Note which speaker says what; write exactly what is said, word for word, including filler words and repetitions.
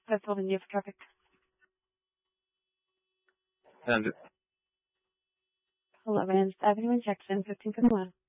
Speaker 1: That's holding you for traffic.
Speaker 2: And
Speaker 1: eleventh Avenue in Jackson, fifteen fifty-one.